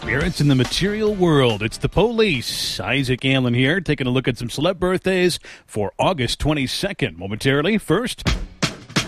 Spirits in the material world. It's the Police. Isaac Allen here, taking a look at some celeb birthdays for August 22nd. Momentarily, first,